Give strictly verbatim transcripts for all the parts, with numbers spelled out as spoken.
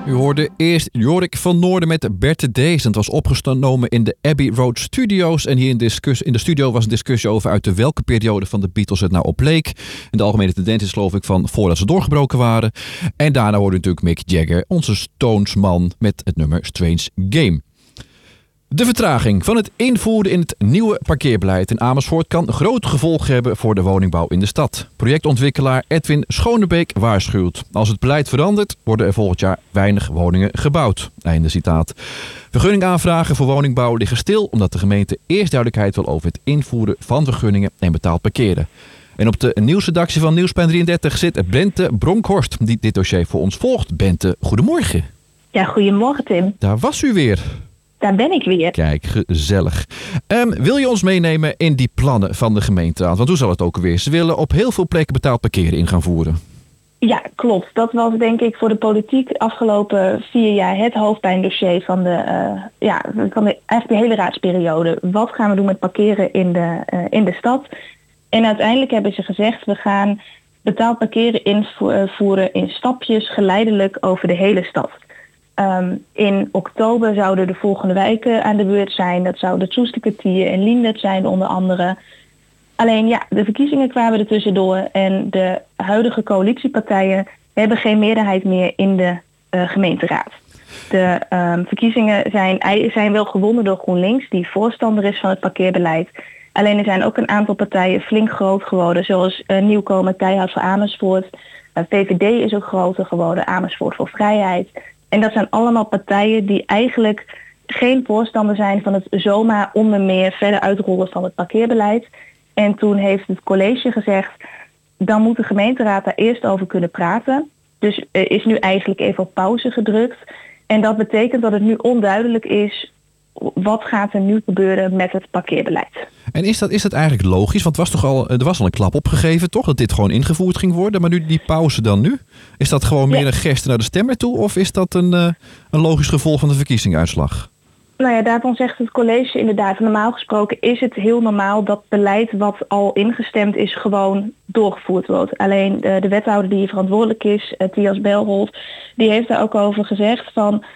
U hoorde eerst Jorik van Noorden met Bert Dees. Het was opgenomen in de Abbey Road Studios. En hier in, discuss- in de studio was een discussie over uit de welke periode van de Beatles het nou op leek. En de algemene tendens is geloof ik van voordat ze doorgebroken waren. En daarna hoorde natuurlijk Mick Jagger, onze Stones-man, met het nummer Strange Game. De vertraging van het invoeren in het nieuwe parkeerbeleid in Amersfoort kan grote gevolgen hebben voor de woningbouw in de stad. Projectontwikkelaar Edwin Schonebeek waarschuwt. Als het beleid verandert, worden er volgend jaar weinig woningen gebouwd. Einde citaat. Vergunningaanvragen voor woningbouw liggen stil omdat de gemeente eerst duidelijkheid wil over het invoeren van vergunningen en betaald parkeren. En op de nieuwsredactie van Nieuwsplein drieëndertig zit Bente Bronkhorst, die dit dossier voor ons volgt. Bente, goedemorgen. Ja, goedemorgen Tim. Daar was u weer. Daar ben ik weer. Kijk, gezellig. Um, wil je ons meenemen in die plannen van de gemeenteraad? Want hoe zal het ook alweer? Ze willen op heel veel plekken betaald parkeren in gaan voeren. Ja, klopt. Dat was denk ik voor de politiek afgelopen vier jaar het hoofdpijndossier van de, uh, ja, van de, eigenlijk de hele raadsperiode. Wat gaan we doen met parkeren in de, uh, in de stad? En uiteindelijk hebben ze gezegd, we gaan betaald parkeren invoeren in stapjes geleidelijk over de hele stad. Um, in oktober zouden de volgende wijken aan de beurt zijn. Dat zouden Soesterkwartier en Liendert zijn onder andere. Alleen ja, de verkiezingen kwamen er tussendoor en de huidige coalitiepartijen hebben geen meerderheid meer in de uh, gemeenteraad. De um, verkiezingen zijn, zijn wel gewonnen door GroenLinks, die voorstander is van het parkeerbeleid. Alleen er zijn ook een aantal partijen flink groot geworden, zoals uh, Nieuwkomer Keihard voor Amersfoort. Uh, V V D is ook groter geworden, Amersfoort voor Vrijheid. En dat zijn allemaal partijen die eigenlijk geen voorstander zijn van het zomaar onder meer verder uitrollen van het parkeerbeleid. En toen heeft het college gezegd, dan moet de gemeenteraad daar eerst over kunnen praten. Dus er is nu eigenlijk even op pauze gedrukt. En dat betekent dat het nu onduidelijk is, wat gaat er nu gebeuren met het parkeerbeleid. En is dat, is dat eigenlijk logisch? Want was toch al, er was al een klap opgegeven, toch? Dat dit gewoon ingevoerd ging worden. Maar nu die pauze dan nu? Is dat gewoon meer ja. een geste naar de stemmer toe? Of is dat een, uh, een logisch gevolg van de verkiezingsuitslag? Nou ja, daarvan zegt het college inderdaad. Normaal gesproken is het heel normaal dat beleid wat al ingestemd is gewoon doorgevoerd wordt. Alleen de, de wethouder die verantwoordelijk is, uh, Thias Belholt, die heeft daar ook over gezegd van,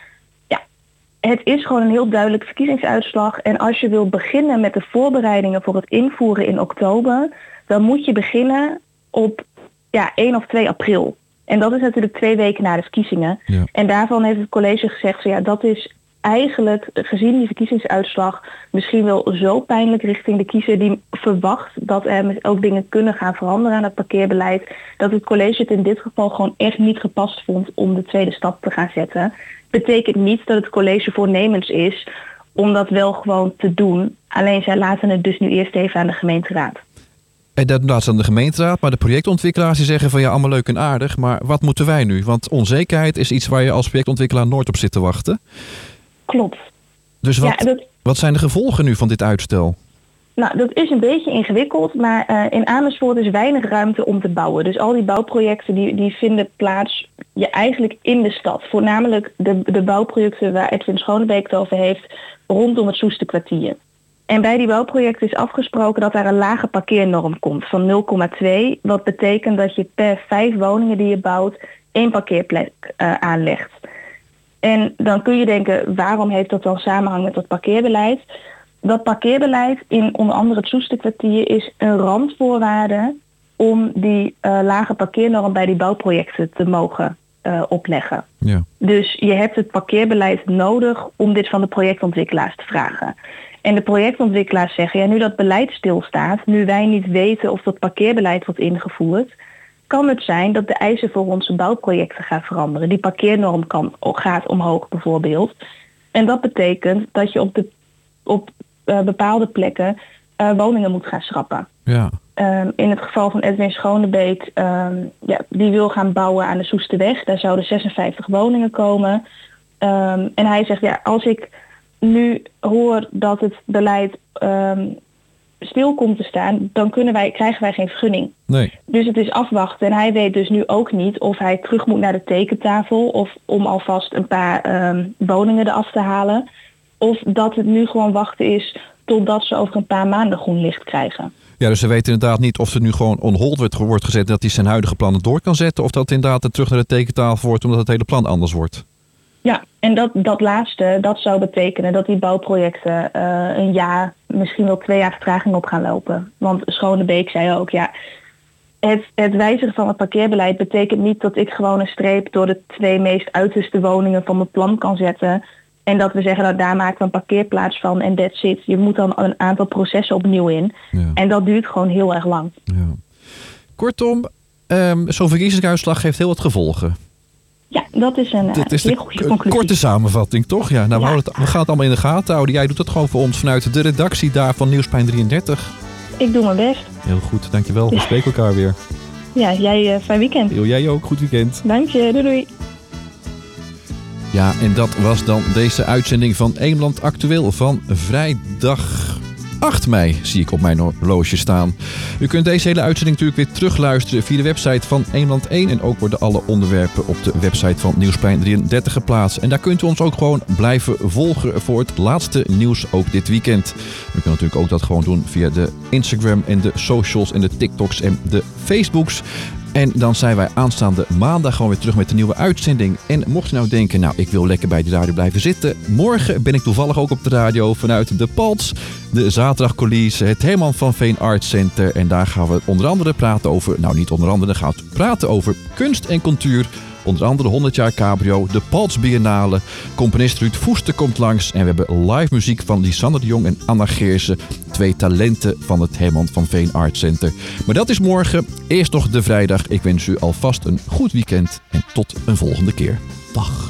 het is gewoon een heel duidelijk verkiezingsuitslag. En als je wil beginnen met de voorbereidingen voor het invoeren in oktober, dan moet je beginnen op ja, één of twee april. En dat is natuurlijk twee weken na de verkiezingen. Ja. En daarvan heeft het college gezegd, zo ja, dat is eigenlijk, gezien die verkiezingsuitslag, misschien wel zo pijnlijk richting de kiezer die verwacht dat er ook dingen kunnen gaan veranderen aan het parkeerbeleid, dat het college het in dit geval gewoon echt niet gepast vond om de tweede stap te gaan zetten. Betekent niet dat het college voornemens is om dat wel gewoon te doen. Alleen zij laten het dus nu eerst even aan de gemeenteraad. En dat laat ze aan de gemeenteraad, maar de projectontwikkelaars die zeggen van ja, allemaal leuk en aardig, maar wat moeten wij nu? Want onzekerheid is iets waar je als projectontwikkelaar nooit op zit te wachten. Klopt. Dus wat, ja, dat... wat zijn de gevolgen nu van dit uitstel? Nou, dat is een beetje ingewikkeld, maar uh, in Amersfoort is weinig ruimte om te bouwen. Dus al die bouwprojecten die, die vinden plaats ja, eigenlijk in de stad. Voornamelijk de, de bouwprojecten waar Edwin Schonebeek het over heeft rondom het Soesterkwartier. En bij die bouwprojecten is afgesproken dat daar een lage parkeernorm komt van nul komma twee. Wat betekent dat je per vijf woningen die je bouwt één parkeerplek uh, aanlegt. En dan kun je denken, waarom heeft dat dan samenhang met dat parkeerbeleid? Dat parkeerbeleid in onder andere het Soesterkwartier is een randvoorwaarde om die uh, lage parkeernorm bij die bouwprojecten te mogen uh, opleggen. Ja. Dus je hebt het parkeerbeleid nodig om dit van de projectontwikkelaars te vragen. En de projectontwikkelaars zeggen, ja, nu dat beleid stilstaat, nu wij niet weten of dat parkeerbeleid wordt ingevoerd, kan het zijn dat de eisen voor onze bouwprojecten gaan veranderen. Die parkeernorm kan, gaat omhoog bijvoorbeeld. En dat betekent dat je op, de, op uh, bepaalde plekken uh, woningen moet gaan schrappen. Ja. Um, in het geval van Edwin Schonebeek, um, ja, die wil gaan bouwen aan de Soesterweg. Daar zouden zesenvijftig woningen komen. Um, en hij zegt, ja, als ik nu hoor dat het beleid um, stil komt te staan, dan kunnen wij, krijgen wij geen vergunning. Nee. Dus het is afwachten. En hij weet dus nu ook niet of hij terug moet naar de tekentafel of om alvast een paar um, woningen eraf te halen. Of dat het nu gewoon wachten is totdat ze over een paar maanden groen licht krijgen. Ja, dus ze weten inderdaad niet of het nu gewoon on hold wordt, wordt gezet, dat hij zijn huidige plannen door kan zetten, of dat het inderdaad terug naar de tekentafel wordt omdat het hele plan anders wordt. Ja, en dat, dat laatste, dat zou betekenen dat die bouwprojecten uh, een jaar, misschien wel twee jaar vertraging op gaan lopen. Want Schonebeek zei ook, ja, het, het wijzigen van het parkeerbeleid betekent niet dat ik gewoon een streep door de twee meest uiterste woningen van mijn plan kan zetten. En dat we zeggen, nou daar maken we een parkeerplaats van en that's it. Je moet dan een aantal processen opnieuw in. Ja. En dat duurt gewoon heel erg lang. Ja. Kortom, um, zo'n verkiezingsuitslag heeft heel wat gevolgen. Ja, dat is een dat is heel goede conclusie. Korte samenvatting, toch? Ja, nou, ja. We, het, we gaan het allemaal in de gaten houden. Jij doet dat gewoon voor ons vanuit de redactie daar van Nieuwsplein drieëndertig. Ik doe mijn best. Heel goed, dankjewel. We spreken elkaar weer. Ja, jij uh, fijn weekend. Heel jij ook, goed weekend. Dank je, doei doei. Ja, en dat was dan deze uitzending van Eemland Actueel van vrijdag acht mei, zie ik op mijn horloge staan. U kunt deze hele uitzending natuurlijk weer terugluisteren via de website van Eemland één. En ook worden alle onderwerpen op de website van Nieuwsplein drieëndertig geplaatst. En daar kunt u ons ook gewoon blijven volgen voor het laatste nieuws ook dit weekend. U kunt natuurlijk ook dat gewoon doen via de Instagram en de socials en de TikToks en de Facebooks. En dan zijn wij aanstaande maandag gewoon weer terug met een nieuwe uitzending. En mocht je nou denken, nou ik wil lekker bij de radio blijven zitten. Morgen ben ik toevallig ook op de radio vanuit de Paltz. De zaterdagcoulisse, het Herman van Veen Art Center. En daar gaan we onder andere praten over, nou niet onder andere, gaan we praten over kunst en cultuur. Onder andere honderd jaar Cabrio, de Paltz Biennale. Componist Ruud Voester komt langs. En we hebben live muziek van Lisanne de Jong en Anna Geersen. Twee talenten van het Herman van Veen Art Center. Maar dat is morgen. Eerst nog de vrijdag. Ik wens u alvast een goed weekend. En tot een volgende keer. Dag.